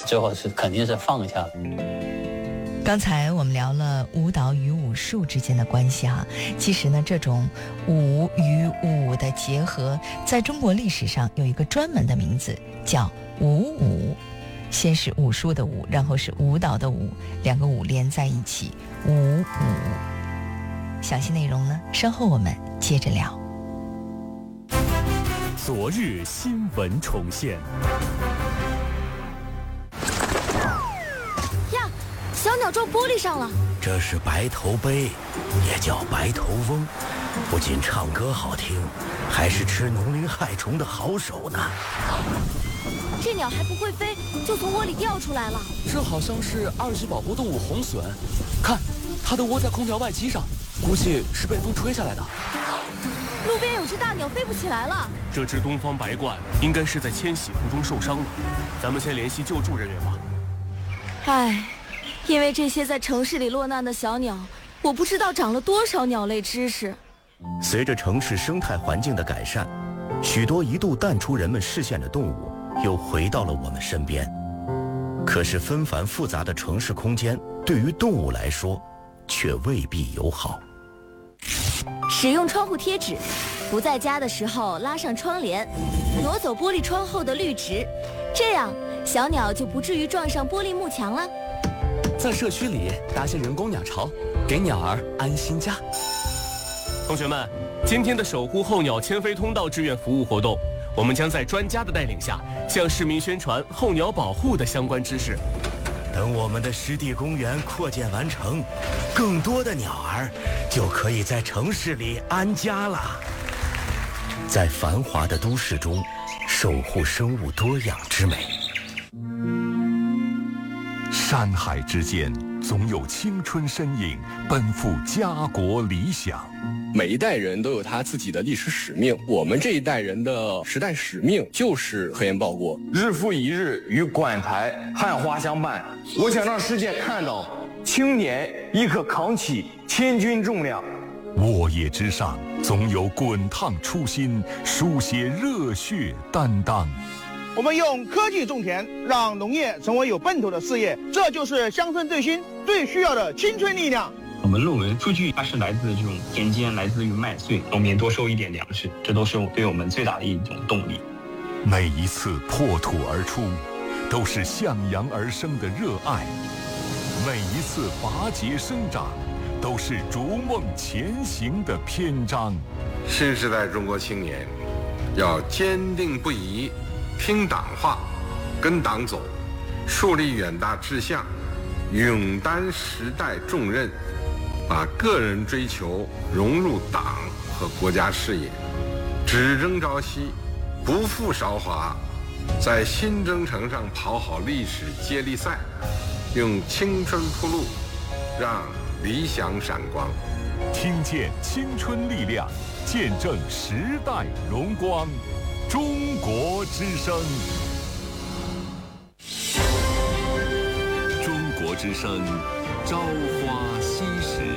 最后是肯定是放下了。 刚才我们聊了舞蹈与武术之间的关系哈，其实呢，这种武与武的结合，在中国历史上有一个专门的名字，叫武舞。先是武术的武，然后是舞蹈的舞，两个武连在一起，武舞。详细内容呢，稍后我们接着聊。 昨日新闻重现。 小鸟撞玻璃上了， 这是白头鹎，也叫白头翁，不仅唱歌好听，还是吃农林害虫的好手呢。 这鸟还不会飞，就从窝里掉出来了。 这好像是二级保护动物红隼，看，它的窝在空调外机上，估计是被风吹下来的。 路边有只大鸟飞不起来了， 这只东方白鹳应该是在迁徙途中受伤了，咱们先联系救助人员吧。 唉，因为这些在城市里落难的小鸟，我不知道长了多少鸟类知识。 随着城市生态环境的改善，许多一度淡出人们视线的动物又回到了我们身边。可是纷繁复杂的城市空间对于动物来说却未必友好。 使用窗户贴纸，不在家的时候拉上窗帘，挪走玻璃窗后的绿植，这样小鸟就不至于撞上玻璃幕墙了。 在社区里搭些人工鸟巢，给鸟儿安心家。 同学们，今天的守护候鸟迁飞通道志愿服务活动，我们将在专家的带领下，向市民宣传候鸟保护的相关知识。 等我们的湿地公园扩建完成，更多的鸟儿就可以在城市里安家了。在繁华的都市中，守护生物多样之美。 山海之间，总有青春身影奔赴家国理想。 每一代人都有他自己的历史使命，我们这一代人的时代使命就是科研报国。 日复一日与馆台汉花相伴，我想让世界看到青年亦可扛起千钧重量。 沃野之上，总有滚烫初心，书写热血担当。 我们用科技种田，让农业成为有奔头的事业，这就是乡村振兴最需要的青春力量。 我们论文数据它是来自这种田间，来自于麦穗，农民多收一点粮食，这都是对我们最大的一种动力。 每一次破土而出，都是向阳而生的热爱；每一次拔节生长，都是逐梦前行的篇章。 新时代中国青年要坚定不移听党话，跟党走，树立远大志向，勇担时代重任，把个人追求融入党和国家事业，只争朝夕，不负韶华，在新征程上跑好历史接力赛，用青春铺路，让理想闪光。 听见青春力量，见证时代荣光。中国之声， 中国之声，朝花夕拾。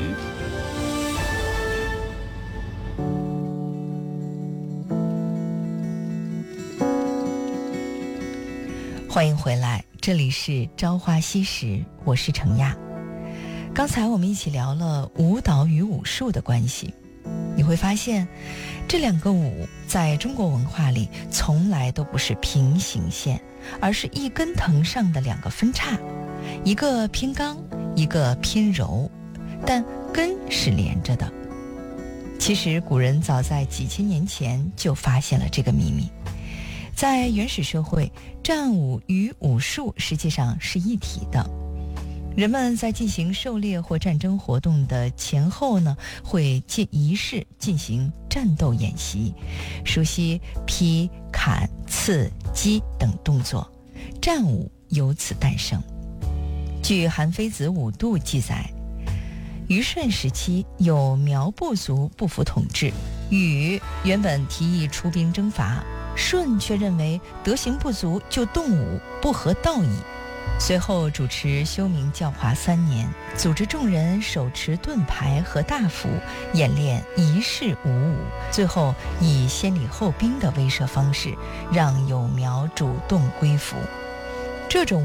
欢迎回来，这里是朝花夕拾，我是程亚。刚才我们一起聊了舞蹈与武术的关系，你会发现这两个舞在中国文化里从来都不是平行线，而是一根藤上的两个分叉，一个偏刚，一个偏柔，但根是连着的。其实古人早在几千年前就发现了这个秘密。在原始社会，战舞与武术实际上是一体的。人们在进行狩猎或战争活动的前后呢，会借仪式进行战斗演习，熟悉劈、砍、刺、击等动作，战舞由此诞生。据《韩非子·五度》记载，虞舜时期有苗部族不服统治，禹原本提议出兵征伐，舜却认为德行不足就动武，不合道义。随后主持修明教化3年，组织众人手持盾牌和大斧，演练仪式武舞，最后以先礼后兵的威慑方式，让有苗主动归服。这种武舞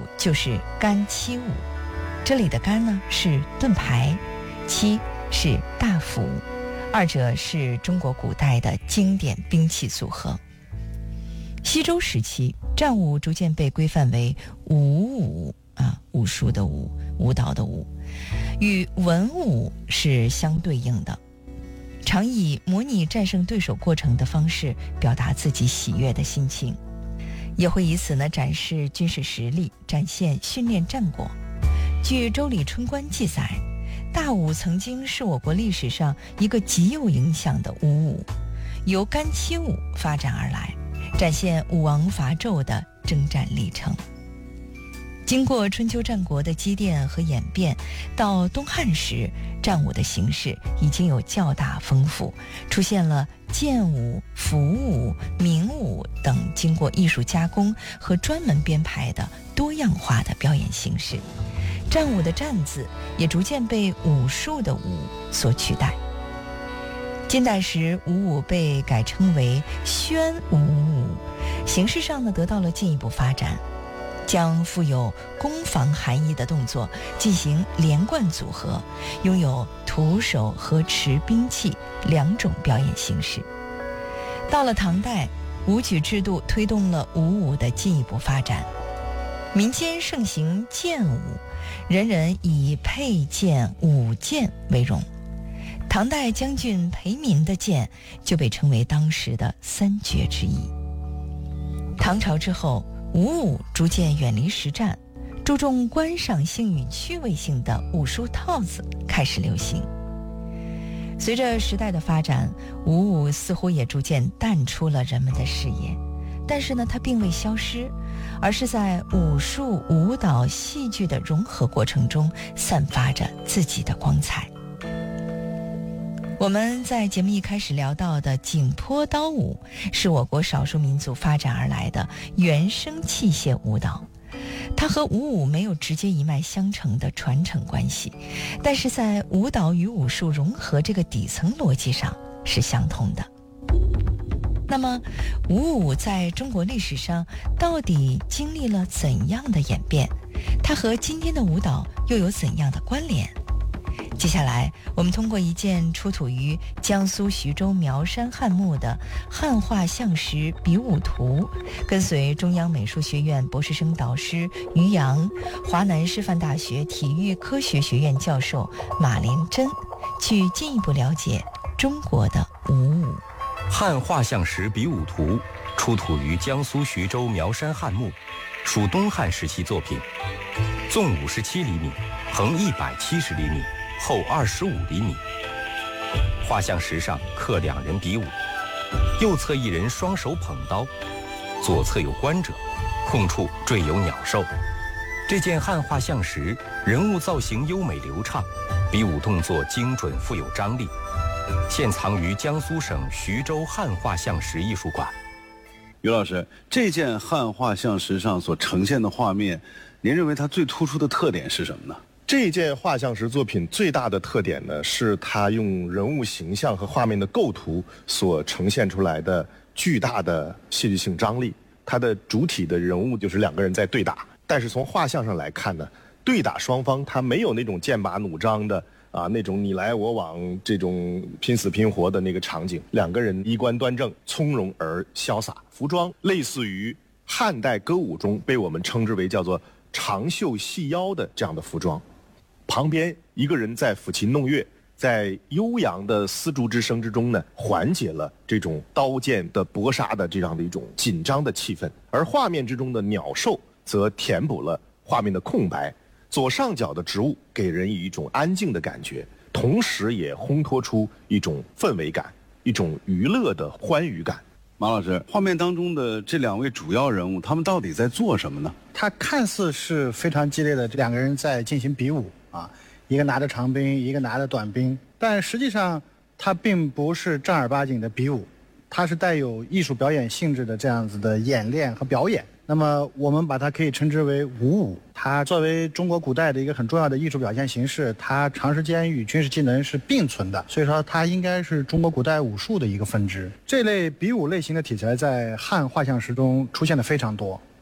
就是干七舞，这里的干呢是盾牌，七是大斧，二者是中国古代的经典兵器组合。西周时期，战舞逐渐被规范为武舞武术的武，舞蹈的舞，与文武是相对应的，常以模拟战胜对手过程的方式表达自己喜悦的心情，也会以此呢展示军事实力，展现训练战果。据《周礼春官》记载，大舞曾经是我国历史上一个极有影响的武舞，由干七舞发展而来，展现武王伐纣的征战历程。经过春秋战国的积淀和演变，到东汉时，战舞的形式已经有较大丰富，出现了剑舞、符舞、明舞等经过艺术加工和专门编排的多样化的表演形式。战舞的战字也逐渐被武术的武所取代。近代时，武舞被改称为宣武舞，形式上呢得到了进一步发展，将富有攻防含义的动作进行连贯组合，拥有徒手和持兵器两种表演形式。到了唐代，武举制度推动了武舞的进一步发展，民间盛行剑舞，人人以佩剑、舞剑为荣。唐代将军裴民的剑就被称为当时的三绝之一。唐朝之后，武舞逐渐远离实战，注重观赏性与趣味性的武术套子开始流行。随着时代的发展，武舞似乎也逐渐淡出了人们的视野，但是呢，它并未消失，而是在武术、舞蹈、戏剧的融合过程中散发着自己的光彩。我们在节目一开始聊到的景颇刀舞，是我国少数民族发展而来的原生器械舞蹈，它和武舞没有直接一脉相承的传承关系，但是在舞蹈与武术融合这个底层逻辑上是相通的。那么武舞在中国历史上到底经历了怎样的演变？它和今天的舞蹈又有怎样的关联？接下来我们通过一件出土于江苏徐州苗山汉墓的汉画像石比武图，跟随中央美术学院博士生导师于洋、华南师范大学体育科学学院教授马连珍，去进一步了解中国的武舞。 汉画像石比武图出土于江苏徐州苗山汉墓，属东汉时期作品，纵57厘米，横170厘米，厚25厘米。画像石上刻两人比武，右侧一人双手捧刀，左侧有观者，空处缀有鸟兽。这件汉画像石人物造型优美流畅，比武动作精准富有张力，现藏于江苏省徐州汉画像石艺术馆。 于老师，这件汉画像石上所呈现的画面，您认为它最突出的特点是什么呢？ 这件画像石作品最大的特点呢，是它用人物形象和画面的构图所呈现出来的巨大的戏剧性张力。它的主体的人物就是两个人在对打，但是从画像上来看呢，对打双方它没有那种剑拔弩张的那种你来我往这种拼死拼活的那个场景，两个人衣冠端正，从容而潇洒。服装类似于汉代歌舞中被我们称之为叫做长袖细腰的这样的服装，旁边一个人在抚琴弄乐，在悠扬的丝竹之声之中呢，缓解了这种刀剑的搏杀的这样的一种紧张的气氛，而画面之中的鸟兽则填补了画面的空白，左上角的植物给人以一种安静的感觉，同时也烘托出一种氛围感，一种娱乐的欢愉感。 马老师，画面当中的这两位主要人物，他们到底在做什么呢？ 他看似是非常激烈的两个人在进行比武一个拿着长兵，一个拿着短兵，但实际上他并不是正儿八经的比武，它是带有艺术表演性质的这样子的演练和表演。那么我们把它可以称之为武舞，它作为中国古代的一个很重要的艺术表现形式，它长时间与军事技能是并存的，所以说它应该是中国古代武术的一个分支。这类比武类型的题材在汉画像石中出现的非常多，